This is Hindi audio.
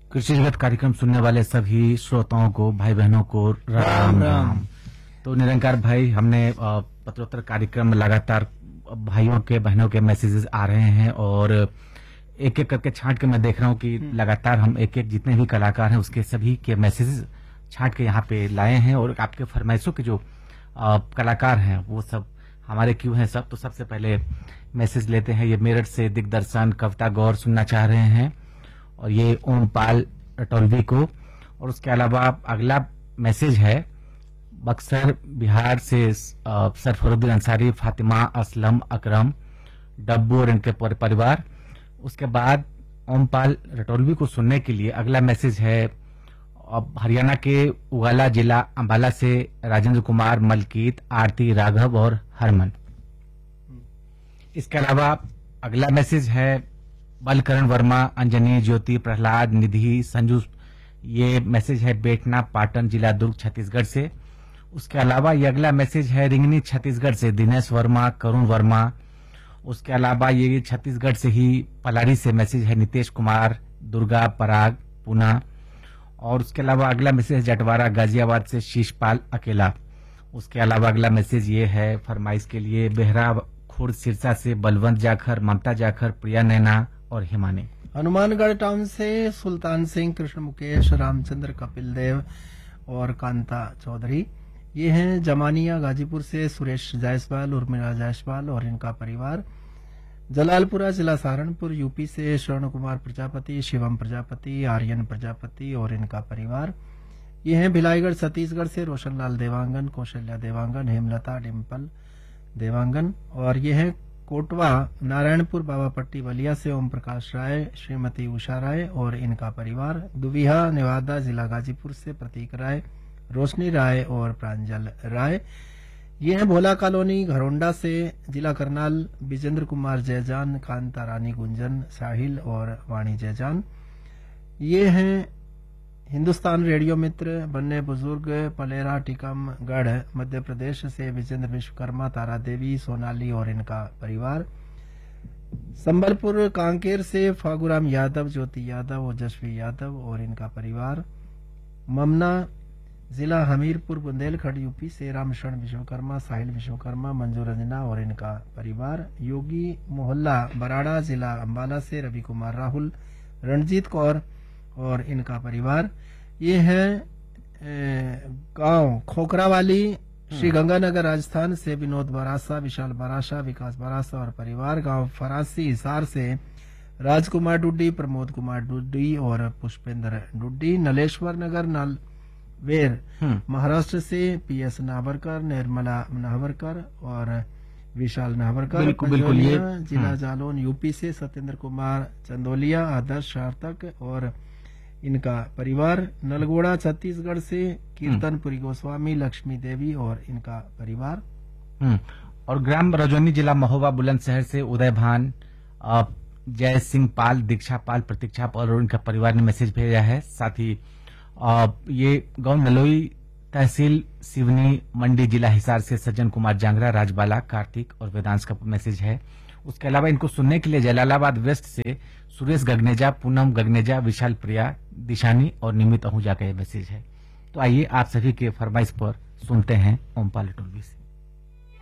कृषि जगत कार्यक्रम सुनने वाले सभी श्रोताओं को, भाई बहनों को राम राम। तो निरंकार भाई, हमने पत्रोत्तर कार्यक्रम में लगातार भाइयों के बहनों के मैसेजेस आ रहे हैं और एक एक करके छांट के मैं देख रहा हूं कि लगातार हम एक एक जितने भी कलाकार हैं उसके सभी के मैसेजेस छांट के यहाँ पे लाए हैं और आपके फरमाइशों के जो कलाकार हैं वो सब हमारे क्यों हैं सब। तो सबसे पहले मैसेज लेते हैं, ये मेरठ से दिग्दर्शन कविता गौर सुनना चाह रहे हैं और ये ओमपाल रटौलवी को। और उसके अलावा अगला मैसेज है बक्सर बिहार से सरफरुद्दीन अंसारी, फातिमा असलम, अकरम, डब्बू और इनके परिवार। उसके बाद ओमपाल रटौलवी को सुनने के लिए अगला मैसेज है हरियाणा के उगाला जिला अंबाला से राजेंद्र कुमार, मलकीत, आरती, राघव और हरमन। इसके अलावा अगला मैसेज है बलकरण वर्मा, अंजनी, ज्योति, प्रहलाद, निधि, संजू। ये मैसेज है बेटना, पाटन जिला दुर्ग छत्तीसगढ़ से। उसके अलावा ये अगला मैसेज है रिंगनी छत्तीसगढ़ से दिनेश वर्मा, करुण वर्मा। उसके अलावा ये छत्तीसगढ़ से ही पलारी से मैसेज है नितेश कुमार, दुर्गा, पराग, पूना। और उसके अलावा अगला मैसेज जटवारा गाजियाबाद से शीशपाल अकेला। उसके अलावा अगला मैसेज ये है फरमाइश के लिए बेहरा खुर्द सिरसा से बलवंत जाखर, ममता जाखर, प्रिया नैना और हिमानी। हनुमानगढ़ टाउन से सुल्तान सिंह, कृष्ण मुकेश, रामचंद्र, कपिल देव और कांता चौधरी। ये हैं जमानिया गाजीपुर से सुरेश जायसवाल, उर्मिला जायसवाल और इनका परिवार। जलालपुरा जिला सहारनपुर यूपी से स्वर्ण कुमार प्रजापति, शिवम प्रजापति, आर्यन प्रजापति और इनका परिवार। ये हैं भिलाईगढ़ छत्तीसगढ़ से रोशनलाल देवांगन, कौशल्या देवांगन, हेमलता, डिम्पल देवांगन। और ये हैं कोटवा नारायणपुर बाबापट्टी बलिया से ओम प्रकाश राय, श्रीमती उषा राय और इनका परिवार। दुविहा नेवादा जिला गाजीपुर से प्रतीक राय, रोशनी राय और प्रांजल राय। ये हैं भोला कॉलोनी घरोंडा से जिला करनाल विजेंद्र कुमार जयजान, कांता रानी गुंजन, साहिल और वाणी जयजान। ये हैं हिंदुस्तान रेडियो मित्र बन्ने बुजुर्ग पलेरा टीकमगढ़ मध्य प्रदेश से विजेंद्र विश्वकर्मा, तारा देवी, सोनाली और इनका परिवार। संबलपुर कांकेर से फागुराम यादव, ज्योति यादव, ओजस्वी यादव और इनका परिवार। ममना जिला हमीरपुर बुंदेलखंड यूपी से रामशरण विश्वकर्मा, साहिल विश्वकर्मा, मंजू रंजना और इनका परिवार। योगी मोहल्ला बराड़ा जिला अंबाला से रवि कुमार राहुल, रणजीत कौर और इनका परिवार। ये है गांव खोखरावाली, श्री गंगानगर राजस्थान से विनोद बरासा, विशाल बरासा, विकास बरासा और परिवार। गांव फरासी हिसार से राजकुमार डुड्डी, प्रमोद कुमार डुड्डी और पुष्पेंद्र डुड्डी। नलेश्वर नगर नालवेर महाराष्ट्र से पीएस नावरकर, निर्मला नावरकर और विशाल नावरकर। पंजोलिया जिला जालौन यूपी से सत्येंद्र कुमार चंदोलिया, आदर्श सार्थक और इनका परिवार। नलगोड़ा छत्तीसगढ़ से कीर्तनपुरी गोस्वामी, लक्ष्मी देवी और इनका परिवार। और ग्राम रजौनी जिला महोबा बुलंदशहर से उदय भान, जय सिंह पाल, दीक्षा पाल, प्रतीक्षा पाल और इनका परिवार ने मैसेज भेजा है। साथ ही ये गांव नलोई तहसील सिवनी मंडी जिला हिसार से सज्जन कुमार जांगरा, राजबाला, कार्तिक और वेदांश का मैसेज है। उसके अलावा इनको सुनने के लिए जलालाबाद वेस्ट से सुरेश गगनेजा, पूनम गगनेजा, विशाल प्रिया, दिशानी और निमित आहूजा का ये मैसेज है। तो आइए आप सभी के फरमाइश पर सुनते हैं ओमपाल रटौलवी से।